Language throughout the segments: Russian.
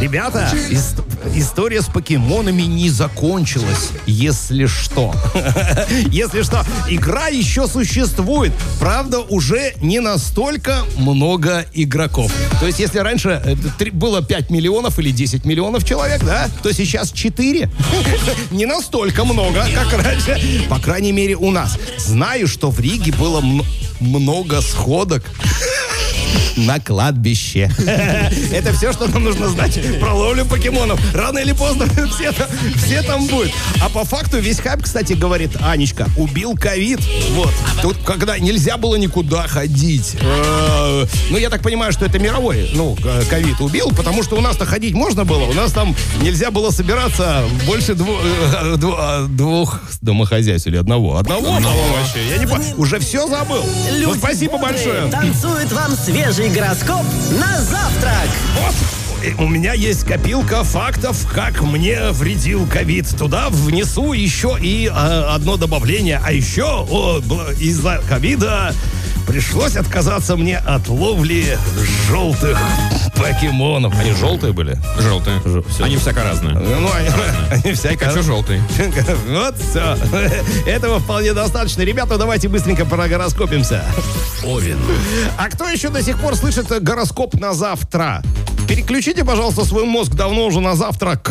Ребята, история с покемонами не закончилась, если что. Если что, игра еще существует. Правда, уже не настолько много игроков. То есть, если раньше было 5 миллионов или 10 миллионов человек, да, то сейчас 4. Не настолько много, как раньше. По крайней мере, у нас. Знаю, что в Риге было много сходок на кладбище. Это все, что нам нужно знать про ловлю покемонов. Рано или поздно все там будут. А по факту весь хайп, кстати, говорит Анечка, убил ковид. Вот. Тут, когда нельзя было никуда ходить. Ну, я так понимаю, что это мировой, ковид убил, потому что у нас-то ходить можно было. У нас там нельзя было собираться больше двух домохозяйств или одного. Одного, вообще. Я не понял. Уже все забыл. Ну, спасибо большое. Танцует вам свежий гороскоп на завтрак. Вот. У меня есть копилка фактов, как мне вредил ковид. Туда внесу еще и одно добавление. А еще из-за ковида пришлось отказаться мне от ловли желтых покемонов. Они желтые были? Желтые. Они всяко разные. Ну, они всяко. Хочу желтый. Вот все. Этого вполне достаточно. Ребята, давайте быстренько прогороскопимся. Овен. А кто еще до сих пор слышит гороскоп на завтра? Переключите, пожалуйста, свой мозг давно уже на завтрак.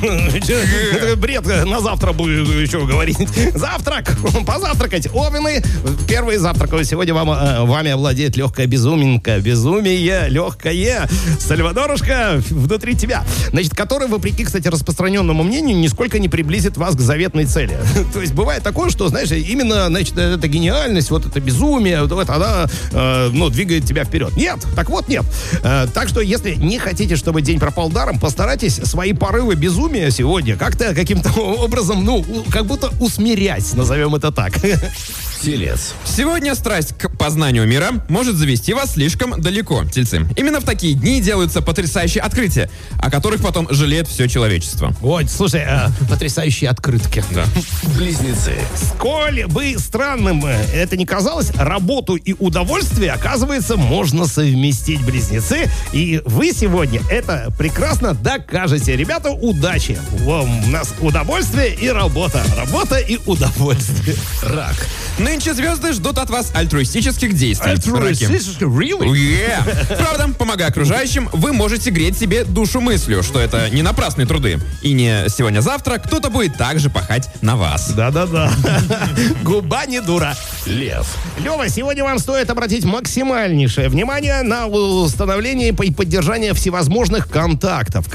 Это бред, на завтра буду еще говорить. Завтрак, позавтракать. Овны, первые завтраковые. Сегодня вами овладеет легкая безуминка. Безумие легкое. Сальвадорушка внутри тебя. Значит, который, вопреки, кстати, распространенному мнению, нисколько не приблизит вас к заветной цели. То есть бывает такое, что, знаешь, именно, значит, эта гениальность, вот это безумие, вот она, двигает тебя вперед. Нет, так вот нет. Так что, если не хотите, чтобы день пропал даром, постарайтесь свои порывы безумия сегодня как-то каким-то образом, как будто усмирять, назовем это так. Телец. Сегодня страсть к познанию мира может завести вас слишком далеко, тельцы. Именно в такие дни делаются потрясающие открытия, о которых потом жалеет все человечество. Ой, слушай, потрясающие открытки. Да. Близнецы. Сколь бы странным это ни казалось, работу и удовольствие, оказывается, можно совместить, близнецы. И вы сегодня это прекрасно докажете. Ребята, удачи. У нас удовольствие и работа. Работа и удовольствие. Рак. Нынче звезды ждут от вас альтруистических действий. Альтруистических? Really? Yeah. Правда, помогая окружающим, вы можете греть себе душу мыслью, что это не напрасные труды. И не сегодня-завтра кто-то будет также пахать на вас. Да-да-да. Губа не дура. Лев. Лева, сегодня вам стоит обратить максимальнейшее внимание на установление и поддержание всевозможных контактов.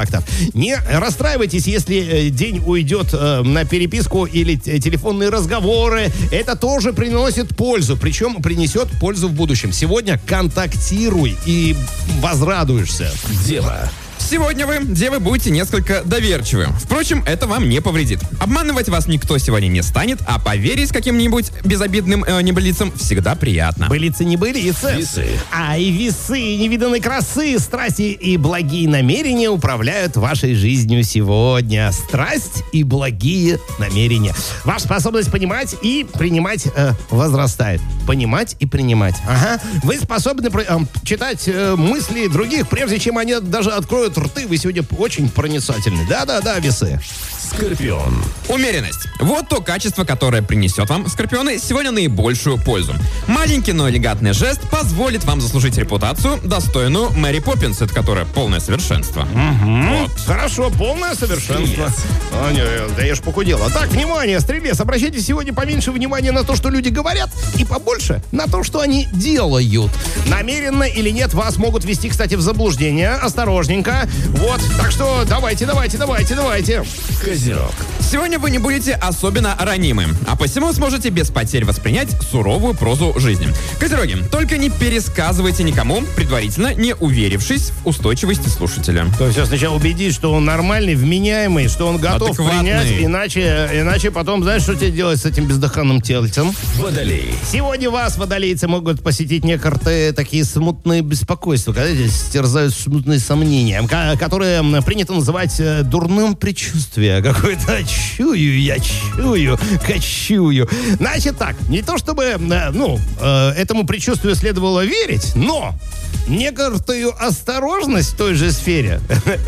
Не расстраивайтесь, если день уйдет на переписку или телефонные разговоры. Это тоже приносит пользу, причем принесет пользу в будущем. Сегодня контактируй и возрадуешься. Дева. Сегодня вы, девы, будете несколько доверчивы. Впрочем, это вам не повредит. Обманывать вас никто сегодня не станет, а поверить каким-нибудь безобидным небылицам всегда приятно. Былицы не былицы. Весы. Ай, весы невиданной красы, страсти и благие намерения управляют вашей жизнью сегодня. Страсть и благие намерения. Ваша способность понимать и принимать возрастает. Понимать и принимать. Ага. Вы способны читать мысли других, прежде чем они даже откроют рты. Вы сегодня очень проницательны. Да-да-да, весы. Скорпион. Умеренность. Вот то качество, которое принесет вам, скорпионы, сегодня наибольшую пользу. Маленький, но элегантный жест позволит вам заслужить репутацию, достойную Мэри Поппинс, это которая полное совершенство. Вот. Хорошо, полное совершенство. Да я ж похудела. Так, внимание, стрелец, обращайте сегодня поменьше внимания на то, что люди говорят, и побольше на то, что они делают. Намеренно или нет, вас могут ввести, кстати, в заблуждение. Осторожненько. Вот, так что давайте. Козерог. Сегодня вы не будете особенно ранимы, а посему сможете без потерь воспринять суровую прозу жизни. Козероги, только не пересказывайте никому, предварительно не уверившись в устойчивости слушателя. То есть сначала убедить, что он нормальный, вменяемый, что он готов принять, иначе потом, знаешь, что тебе делать с этим бездыханным тельцем? Водолей. Сегодня вас, водолейцы, могут посетить некоторые такие смутные беспокойства, когда стерзают смутные сомнения, которые принято называть дурным предчувствием. Какое-то кочую. Значит так, не то чтобы, этому предчувствию следовало верить, но некоторую осторожность в той же сфере